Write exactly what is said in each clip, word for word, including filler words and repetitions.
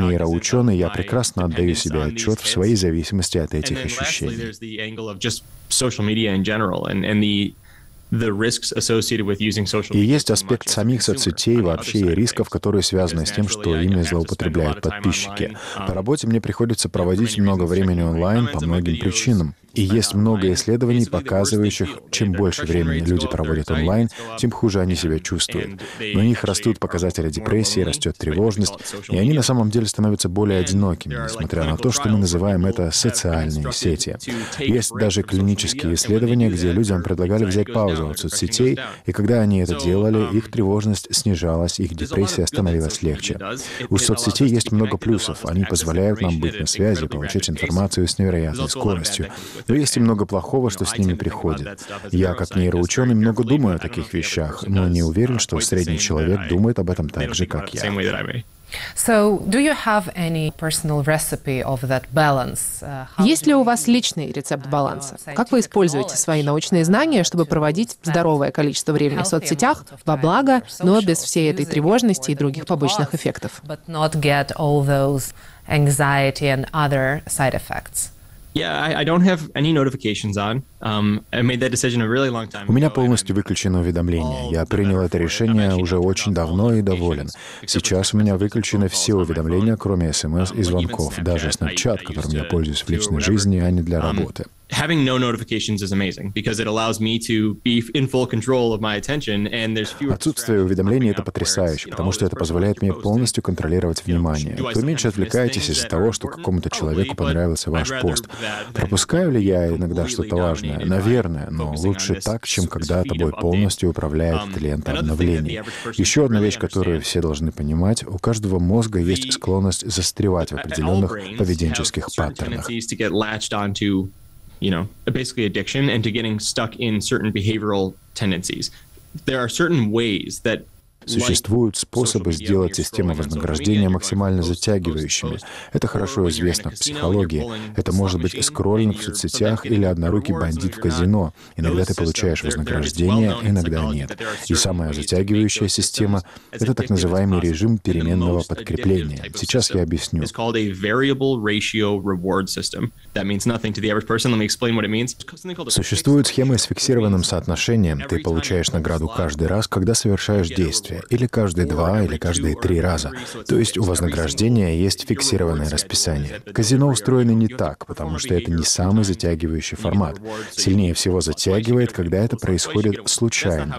нейроученый, я прекрасно отдаю себе отчет в своей зависимости от этих ощущений. И есть аспект самих соцсетей вообще и рисков, которые связаны с тем, что ими злоупотребляют подписчики. По работе мне приходится проводить много времени онлайн по многим причинам. И есть много исследований, показывающих, чем больше времени люди проводят онлайн, тем хуже они себя чувствуют. У них растут показатели депрессии, растет тревожность, и они на самом деле становятся более одинокими, несмотря на то, что мы называем это социальные сети. Есть даже клинические исследования, где людям предлагали взять паузу от соцсетей, и когда они это делали, их тревожность снижалась, их депрессия становилась легче. У соцсетей есть много плюсов. Они позволяют нам быть на связи, получать информацию с невероятной скоростью. Но есть и много плохого, что с ними приходит. Я, как нейроученый, много думаю о таких вещах, но не уверен, что средний человек думает об этом так же, как я. Есть ли у вас личный рецепт баланса? Как вы используете свои научные знания, чтобы проводить здоровое количество времени в соцсетях во благо, но без всей этой тревожности и других побочных эффектов? У меня полностью выключено уведомления. Я принял это решение уже очень давно и доволен. Сейчас у меня выключены все уведомления, кроме СМС и звонков, даже Snapchat, которым я пользуюсь в личной жизни, а не для работы. Having no notifications is amazing because it allows me to be in full control of my attention, and there's fewer. Отсутствие уведомлений — это потрясающе, потому что это позволяет мне полностью контролировать внимание. Вы меньше отвлекаетесь из-за того, что какому-то человеку понравился ваш пост. Пропускаю ли я иногда что-то важное? Наверное, но лучше так, чем когда тобой полностью управляет лента обновлений. Еще одна вещь, которую все должны понимать: у каждого мозга есть склонность застревать в определенных поведенческих паттернах. You know, basically addiction and to getting stuck in certain behavioral tendencies. There are certain ways that Существуют способы сделать систему вознаграждения максимально затягивающими. Это хорошо известно в психологии. Это может быть скроллинг в соцсетях или однорукий бандит в казино. Иногда ты получаешь вознаграждение, иногда нет. И самая затягивающая система — это так называемый режим переменного подкрепления. Сейчас я объясню. Существуют схемы с фиксированным соотношением. Ты получаешь награду каждый раз, когда совершаешь действие. Или каждые два, или каждые три раза. То есть у вознаграждения есть фиксированное расписание. Казино устроено не так, потому что это не самый затягивающий формат. Сильнее всего затягивает, когда это происходит случайно.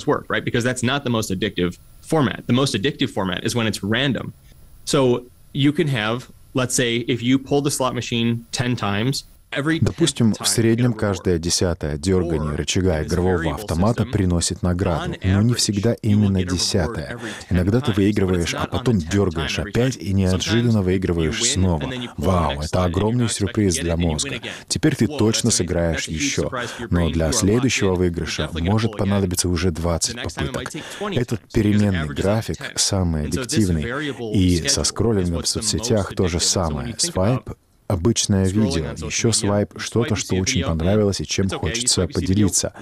Допустим, в среднем каждое десятое дергание рычага игрового автомата приносит награду, но не всегда именно десятое. Иногда ты выигрываешь, а потом дергаешь опять и неожиданно выигрываешь снова. Вау, это огромный сюрприз для мозга. Теперь ты точно сыграешь еще. Но для следующего выигрыша может понадобиться уже двадцать попыток. Этот переменный график самый аддиктивный. И со скроллингом в соцсетях то же самое. Свайп — обычное видео, еще свайп — что-то, что очень понравилось и чем хочется поделиться.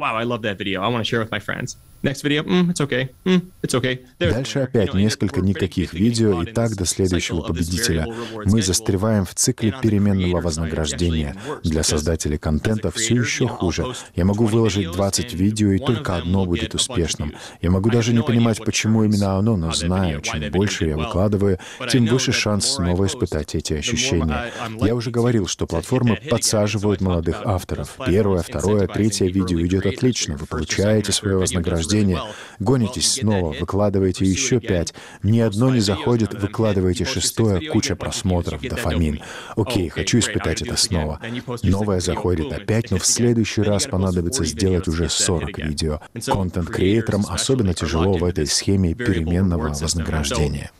Дальше опять несколько никаких видео, и так до следующего победителя. Мы застреваем в цикле переменного вознаграждения. Для создателей контента все еще хуже. Я могу выложить двадцать видео, и только одно будет успешным. Я могу даже не понимать, почему именно оно, но знаю, чем больше я выкладываю, тем выше шанс снова испытать эти ощущения. Я уже говорил, что платформы подсаживают молодых авторов. Первое, второе, третье видео идет отлично. Вы получаете свое вознаграждение. Гонитесь снова, выкладываете еще пять. Ни одно не заходит, выкладываете шестое, куча просмотров, дофамин. Окей, хочу испытать это снова. Новое заходит опять, но в следующий раз понадобится сделать уже сорок видео. Контент-креаторам особенно тяжело в этой схеме переменного вознаграждения.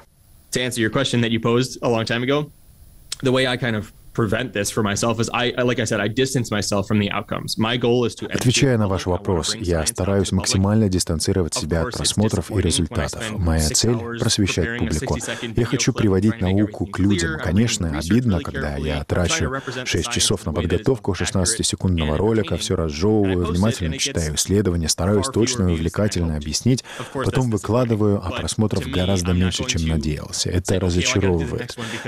Отвечая на ваш вопрос, я стараюсь максимально дистанцировать себя от просмотров и результатов. Моя цель — просвещать публику. Я хочу приводить науку к людям. Конечно, обидно, когда я трачу шесть часов на подготовку шестнадцатисекундного ролика, все разжевываю, внимательно читаю исследования, стараюсь точно и увлекательно объяснить, потом выкладываю, а просмотров гораздо меньше, чем надеялся. Это разочаровывает.